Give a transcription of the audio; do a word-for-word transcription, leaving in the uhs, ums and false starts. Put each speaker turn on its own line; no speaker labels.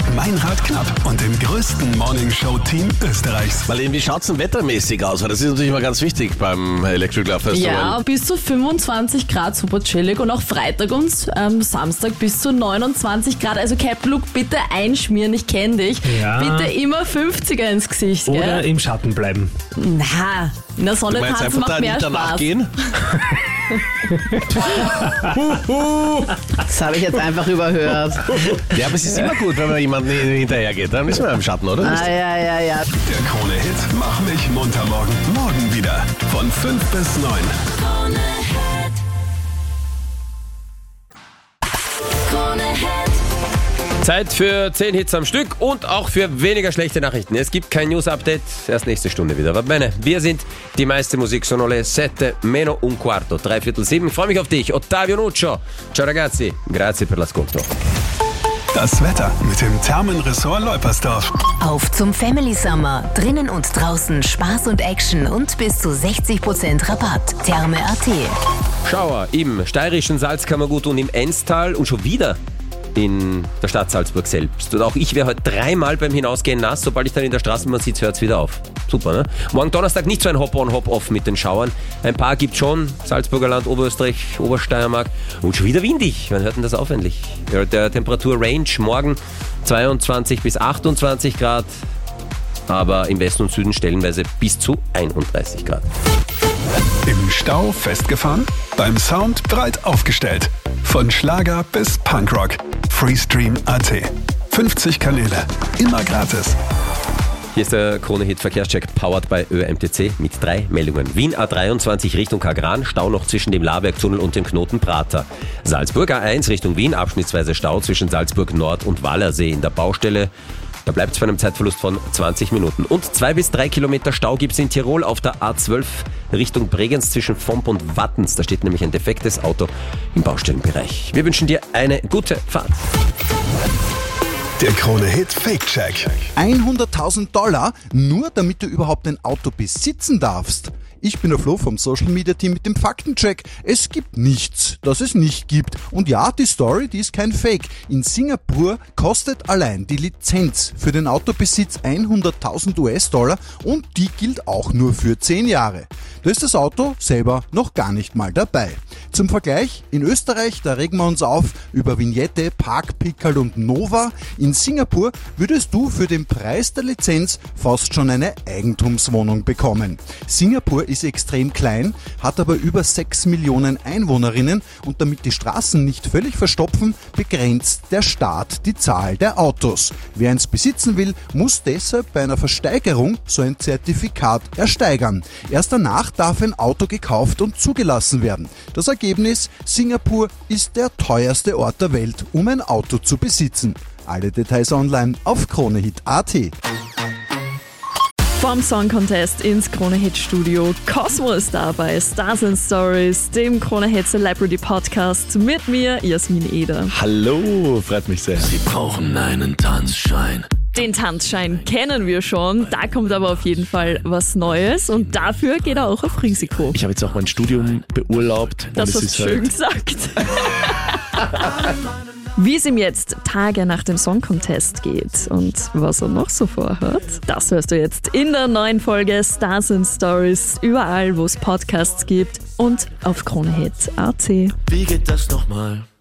Meinrad Knapp und dem größten Morningshow-Team Österreichs.
Marlene, wie schaut's denn wettermäßig aus? Weil das ist natürlich immer ganz wichtig beim Electric Love Festival.
Ja, bis zu fünfundzwanzig Grad, super chillig. Und auch Freitag und ähm, Samstag bis zu neunundzwanzig Grad. Also Cap Look, bitte einschmieren, ich kenne dich.
Ja.
Bitte immer fünfziger ins Gesicht, gell?
Oder im Schatten bleiben.
Na, in der Sonne
Du meinst
tanzen
einfach da
macht mehr
nicht danach
Spaß.
gehen?
Das habe ich jetzt einfach überhört.
Ja, aber es ist immer gut, wenn man jemanden hinterher geht. Dann ist man im Schatten, oder?
Ah, ja, ja, ja.
Der Krone-Hit Mach mich munter morgen. Morgen wieder von fünf bis neun.
Zeit für zehn Hits am Stück und auch für weniger schlechte Nachrichten. Es gibt kein News-Update, erst nächste Stunde wieder. Va bene, wir sind die meiste Musik, sono le sette meno un quarto, drei Viertel sieben. Ich freue mich auf dich, Ottavio Nuccio. Ciao ragazzi, grazie per l'ascolto.
Das Wetter mit dem Thermenressort Leupersdorf.
Auf zum Family Summer. Drinnen und draußen Spaß und Action und bis zu sechzig Prozent Rabatt. Therme punkt at.
Schauer im steirischen Salzkammergut und im Enztal und schon wieder in der Stadt Salzburg selbst. Und auch ich wäre heute dreimal beim Hinausgehen nass. Sobald ich dann in der Straßenbahn sitze, hört es wieder auf. Super, ne? Morgen Donnerstag nicht so ein Hop-on, Hop-off mit den Schauern. Ein paar gibt schon. Salzburger Land, Oberösterreich, Obersteiermark. Und schon wieder windig. Wann hört denn das auf endlich? Der, der Temperatur-Range morgen zweiundzwanzig bis achtundzwanzig Grad. Aber im Westen und Süden stellenweise bis zu einunddreißig Grad.
Im Stau festgefahren? Beim Sound breit aufgestellt. Von Schlager bis Punkrock. Freestream punkt at. fünfzig Kanäle. Immer gratis.
Hier ist der Krone-Hit Verkehrscheck powered by Ö M T C mit drei Meldungen. Wien A dreiundzwanzig Richtung Kagran, Stau noch zwischen dem Labergtunnel und dem Knoten Prater. Salzburg A eins Richtung Wien, abschnittsweise Stau zwischen Salzburg Nord und Wallersee in der Baustelle. Da bleibt es bei einem Zeitverlust von zwanzig Minuten. Und zwei bis drei Kilometer Stau gibt es in Tirol auf der A zwölf Richtung Bregenz zwischen Vomp und Wattens. Da steht nämlich ein defektes Auto im Baustellenbereich. Wir wünschen dir eine gute Fahrt.
Der Krone-Hit Fake-Check.
hunderttausend Dollar, nur damit du überhaupt ein Auto besitzen darfst. Ich bin der Flo vom Social Media Team mit dem Faktencheck. Es gibt nichts, das es nicht gibt. Und ja, die Story, die ist kein Fake. In Singapur kostet allein die Lizenz für den Autobesitz hunderttausend US-Dollar und die gilt auch nur für zehn Jahre. Da ist das Auto selber noch gar nicht mal dabei. Zum Vergleich, in Österreich, da regen wir uns auf über Vignette, Parkpickerl und Nova. In Singapur würdest du für den Preis der Lizenz fast schon eine Eigentumswohnung bekommen. Singapur ist extrem klein, hat aber über sechs Millionen Einwohnerinnen und damit die Straßen nicht völlig verstopfen, begrenzt der Staat die Zahl der Autos. Wer eins besitzen will, muss deshalb bei einer Versteigerung so ein Zertifikat ersteigern. Erst danach darf ein Auto gekauft und zugelassen werden. Das Ergebnis: Singapur ist der teuerste Ort der Welt, um ein Auto zu besitzen. Alle Details online auf kronehit punkt at.
Vom Song Contest ins Krone-Hit Studio. Cosmo ist da bei Stars and Stories, dem Krone-Hit Celebrity Podcast mit mir, Jasmin Eder.
Hallo, freut mich sehr.
Sie brauchen einen Tanzschein.
Den Tanzschein kennen wir schon, da kommt aber auf jeden Fall was Neues und dafür geht er auch auf Risiko.
Ich habe jetzt auch mein Studium beurlaubt.
Das
und es
hast
ist
du schön
halt
gesagt. Wie es ihm jetzt Tage nach dem Song Contest geht und was er noch so vorhat, das hörst du jetzt in der neuen Folge Stars and Stories, überall wo es Podcasts gibt und auf kronehit punkt at.
Wie geht das nochmal?